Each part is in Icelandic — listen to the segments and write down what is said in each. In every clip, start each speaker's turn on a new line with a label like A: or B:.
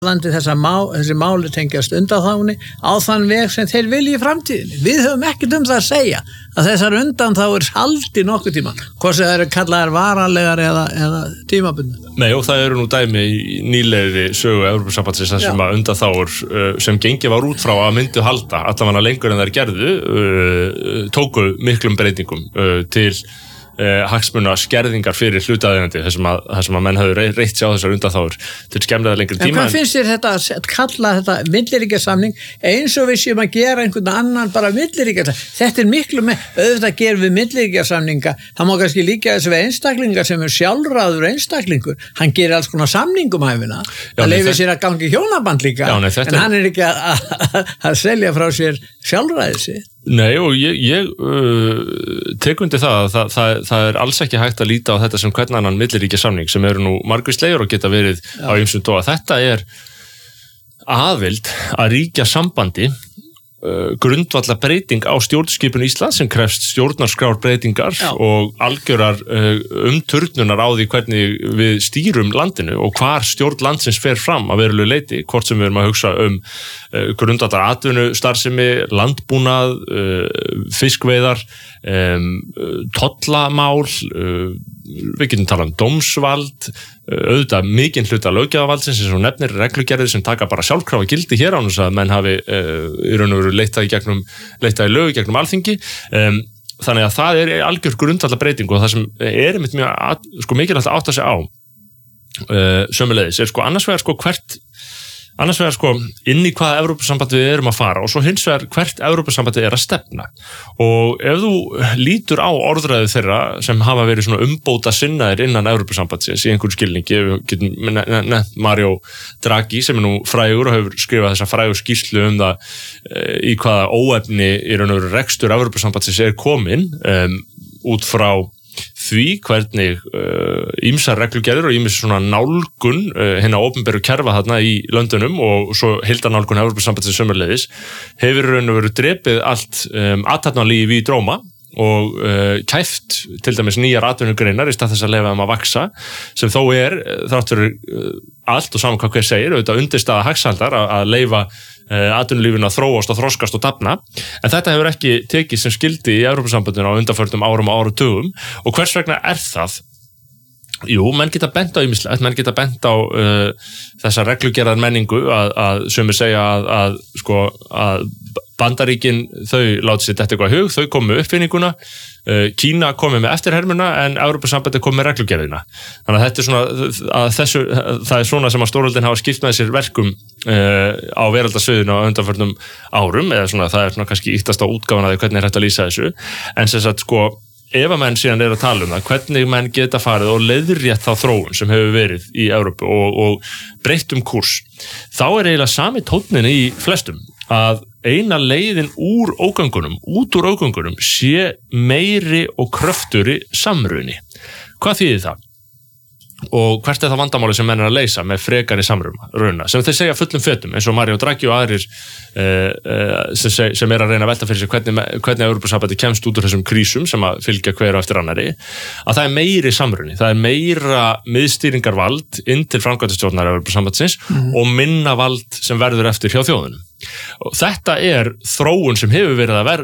A: landi þessi máli tengjast undanþágunni á þann veg sem þeir vilja í framtíðinni. Við höfum ekkert það að segja að þessar undanþágur haldi nokkuð tíma, hvort sem það eru kallaðar varanlegar eða tímabundnar.
B: Nei, og það eru nú dæmi í nýlegri sögu Evrópusambandsins þar sem að undanþágur sem gengið var út frá að myndu halda, allavega lengur en þær gerðu, tóku miklum breytingum til hagsmuna skerðingar fyrir hlutaðeigandi þar sem að menn hafðu reitt sig á þessar undanþágur til skemmlega lengri tíma.
A: En hvað finnst þér þetta að kalla þetta milliríkjasamning eins og við séum að gera einhvern annan bara milliríkjasamning? Þetta miklu með, auðvitað gerum við milliríkjasamninga, það má kannski líka þessu við einstaklingar sem sjálfráður einstaklingur, hann gerir alls konar samningum hæfina, það leyfir sér að gangi hjónaband líka, en hann er ekki að selja frá sér sjálfræðið sitt.
B: Nei, og ég tek undir það er alls ekki hægt að líta á þetta sem hvern annan milliríkjasamning sem eru nú margvíslegir og geta verið á ýmsum toga. Þetta er aðild að ríkja sambandi grundvalla breyting á stjórnskipun Íslands sem krefst stjórnarskrárbreytingar og algjörar umturnunar á því hvernig við stýrum landinu og hvar stjórn landsins fer fram að verulegu leyti, hvort sem við erum að hugsa grundvallar atvinnustarfsemi, landbúnað, fiskveiðar, tollamál, við getum talað um dómsvald, auðvitað mikinn hluta löggjafarvaldsins eins og nefnir reglugerðir sem taka bara sjálfkrafa gildi hér án þess að menn hafi í raun og veru leittað í lög gegnum Alþingi. Þannig að það er algjör grundvallar breyting og það sem er einmitt mjög mikilvægt að átta sig á sömuleiðis er annars vegar inn í hvaða Evrópusambandið við erum að fara og svo hins vegar hvert Evrópusambandið er að stefna. Og ef þú lítur á orðræðu þeirra sem hafa verið svona umbóta sinnaðir innan Evrópusambandsins í einhverjum skilningi, við getum nefnt Mario Draghi sem er nú frægur og hefur skrifað þessa frægu skýrslu það í hvaða óefni í raun og veru rekstur Evrópusambandsins er komin út frá því hvernig ýmsar reglugerðir og ýmis svona nálgun hinna opinberu kerfa þarna í löndunum og svo heildarnálgun Evrópusambandsins sömuleiðis hefur raun og veru drepið allt athafnalíf í dróma og kæft til dæmis nýjar atvinnugreinar í stað þess að leyfa þeim að vaksa sem þó er þrátt fyrir allt og saman hvað hver segir auðvitað undirstaða hagsældar að leyfa atvinnulífinu að þróast og þroskast og dafna en þetta hefur ekki tekið sem skildi í Evrópusambandinu á undanförnum árum og áratugum og hvers vegna er það? Jú, menn geta bent á ýmislegt, menn geta bent á þessa reglugerðar menningu að sumir segja að Bandaríkin þau láti sér þetta eitthvað hug, þau komu með uppfinninguna, Kína komi með eftirhermuna en Evrópusambandið komi með reglugerðina. Þannig að þetta er það er svona sem að stórveldin hafa skipt með sér verkum á veraldarsviðinu á undanförnum árum eða svona það er svona kannski ýktasta útgáfan af því hvernig er hægt að lýsa þessu en sem sagt ef að menn síðan er að tala það, hvernig menn geta farið og leiðrétt þá þróun sem hefur verið í Evrópu og breytt kúrs, þá er eiginlega sami tónnin í flestum að eina leiðin út úr ógöngunum sé meiri og kröfturi samruni. Hvað þýðir það? Og hvert er það vandamáli sem menn er að leysa með frekari samruna sem þeir segja fullum fetum eins og Mario Draghi og aðrir sem er að reyna að velta fyrir sig hvernig Evrópusambandið kemst út úr þessum krísum sem að fylgja hverju eftir annari að það er meiri samruni, það er meira miðstýringarvald inn til framkvæmdastjórnar Evrópusambandsins og minna vald sem verður eftir hjá þjóðunum og þetta er þróun sem hefur verið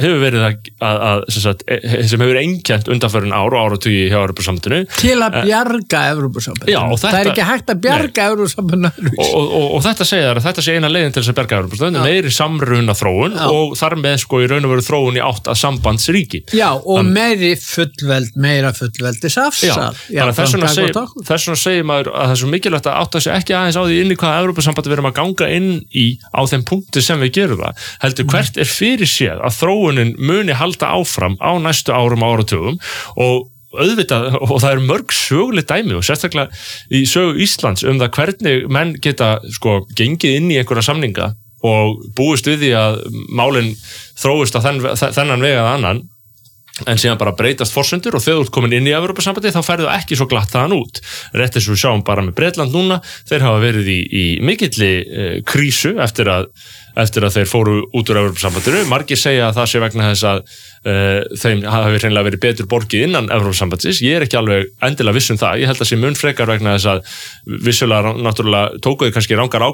B: sem hefur einkennt undanförin ár og áratugi hjá Evrópusambandinu
A: til að bjarga Evrópusambandinu. Það er ekki hægt að bjarga Evrópusambandinu
B: og þetta segir að þetta sé eina leiðin til þess að bjarga Evrópusambandinu, meiri samruna þróun og þar með í raun og veru þróun í átt að sambandsríki. Já, og meira fullveldis afsal. Þess vegna segir maður að það er svo mikilvægt að átta sig ekki aðeins á því inn í hvaða Evrópusambandi við erum að ganga inn í á þeim punkti sem við gerum það. Heldur hvert er fyrir séð að þróunin muni halda áfram á næstu árum og áratugum og auðvitað, og það eru mörg söguleg dæmi og sérstaklega í sögu Íslands það hvernig menn geta gengið inn í einhverja samninga og búist við því að málin þróist á þennan veg að annan en síðan bara breytast forsendur og þegar þú ert komin inn í Evrópusambandið þá færðu ekki svo glatt þaðan út. Rétt eins og við sjáum bara með Bretland núna, þeir hafa verið í mikilli krísu eftir að þeir fóru út úr Evrópusambandinu. Margir segja að það sé vegna þess að þeim hafi hreinlega verið betur borgið innan Evrópusambandsins. Ég er ekki alveg endilega viss um það. Ég held að sé mun frekar vegna þess að vissulega náttúrulega tókuðu kannski rangar